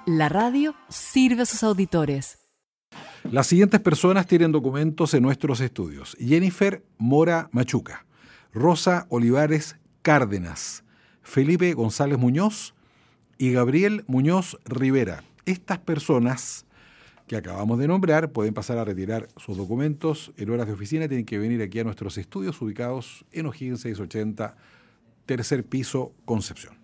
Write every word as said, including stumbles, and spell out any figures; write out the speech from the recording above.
La radio sirve a sus auditores. Las siguientes personas tienen documentos en nuestros estudios: Jennifer Mora Machuca, Rosa Olivares Cárdenas, Felipe González Muñoz y Gabriel Muñoz Rivera. Estas personas que acabamos de nombrar pueden pasar a retirar sus documentos en horas de oficina. Tienen que venir aquí a nuestros estudios ubicados en O'Higgins seiscientos ochenta, tercer piso, Concepción.